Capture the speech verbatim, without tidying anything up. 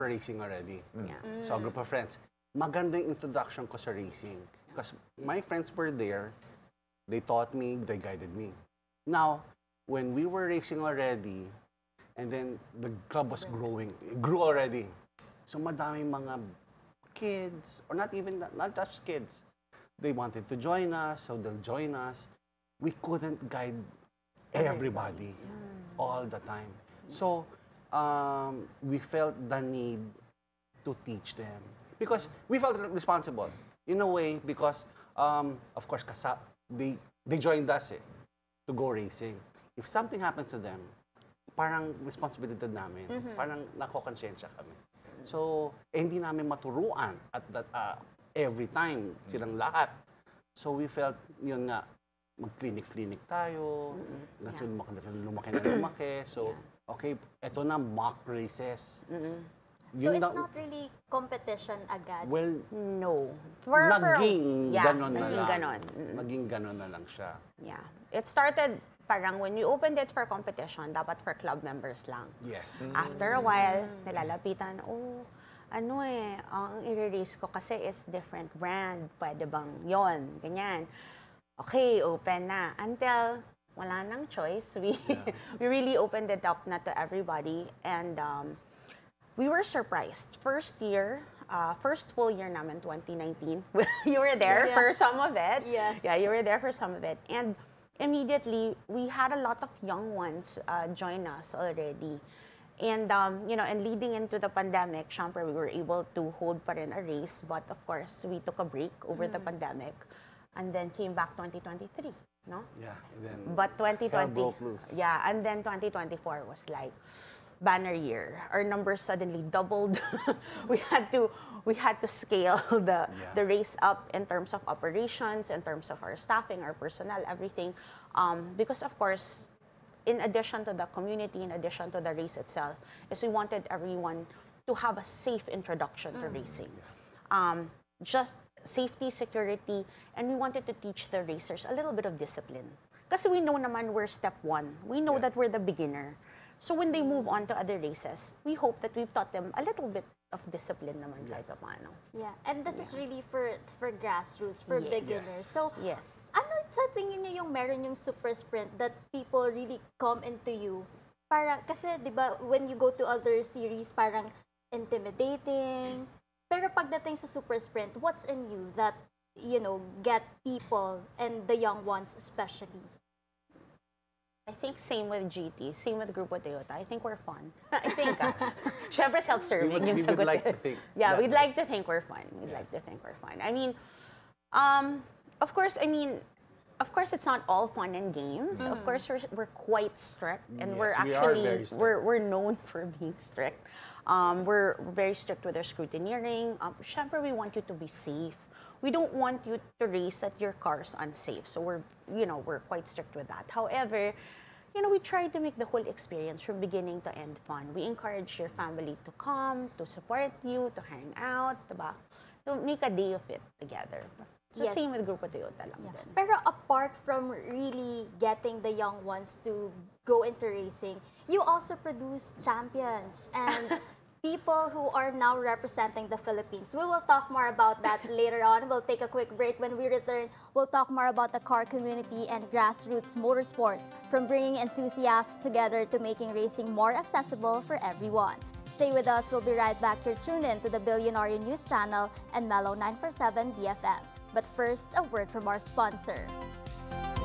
racing already. Yeah. So, a group of friends. Magandang introduction ko sa racing. Because my friends were there, they taught me, they guided me. Now, when we were racing already, and then the club was growing, it grew already. So, madaming mga kids, or not even, not just kids, they wanted to join us, so they'll join us. We couldn't guide everybody all the time. So, um, we felt the need to teach them. Because we felt responsible, in a way, because, um, of course, kasa they, they joined us eh, to go racing. If something happened to them, parang responsibility namin, mm-hmm. parang nakokonsensya kami. So, eh, hindi namin maturuan at that, uh, every time, silang lahat. So, we felt, yun nga, mag-clinic-clinic tayo, mm-hmm. that's yeah. lumaki, lumaki na lumaki. So, okay, eto na, mock races. Mm-hmm. Yun so, it's na, not really competition agad? Well, no. For, naging yeah, ganon na naging lang. Ganon. Mm-hmm. Naging ganon na lang siya. Yeah. It started, parang when we opened it for competition, dapat for club members lang. Yes. After a while, nalalapitan, oh, ano eh, ang i-release ko kasi is different brand. Pwede bang yon ganyan. Okay, open na. Until wala nang choice, we yeah. we really opened it up na to everybody. And um, we were surprised. First year, uh, first full year namin, twenty nineteen. You were there yes. for some of it. Yes. Yeah, you were there for some of it. And immediately, we had a lot of young ones uh, join us already. And, um, you know, and leading into the pandemic, syempre, we were able to hold pa rin a race. But of course, we took a break over mm. the pandemic. And then came back twenty twenty-three, no? Yeah. And then but twenty twenty, hell broke loose. Yeah, and then twenty twenty-four was like banner year. Our numbers suddenly doubled. we had to we had to scale the yeah. the race up in terms of operations, in terms of our staffing, our personnel, everything. Um, because of course, in addition to the community, in addition to the race itself, is we wanted everyone to have a safe introduction to Mm. racing. Um, just safety, security, and we wanted to teach the racers a little bit of discipline. Kasi we know naman we're step one. We know Yeah. that we're the beginner. So when they move on to other races, we hope that we've taught them a little bit of discipline naman kahit paano. Yeah, and this is really for for grassroots, for Yes. beginners. So, Yes. ano sa tingin niyo yung meron yung super sprint that people really come into you? Para, kasi di ba, when you go to other series, parang intimidating. Pero pagdating sa super sprint, what's in you that, you know, get people and the young ones especially? I think same with G T, same with Grupo Toyota. I think we're fun. I think, ah. Syempre self-serving We would- yung we would sagot. like to think Yeah, that we'd way. like to think we're fun. We'd like to think we're fun. I mean, um, of course, I mean, of course, it's not all fun and games. Of course, we're, we're quite strict, and Yes, we're we are actually very strict. we're we're known for being strict. Um, we're very strict with our scrutineering. Um, syempre, we want you to be safe. We don't want you to race that your car is unsafe. So we're, you know, we're quite strict with that. However, you know, we try to make the whole experience from beginning to end fun. We encourage your family to come, to support you, to hang out, diba? To make a day of it together. So Yes. same with Grupo Toyota lang Yeah. din. Pero apart from really getting the young ones to go into racing, you also produce champions and people who are now representing the Philippines. We will talk more about that later on. We'll take a quick break. When we return, we'll talk more about the car community and grassroots motorsport, from bringing enthusiasts together to making racing more accessible for everyone. Stay with us. We'll be right back. You're tuned in to the Billionaire News Channel and Mellow nine four seven B F M. But first, a word from our sponsor.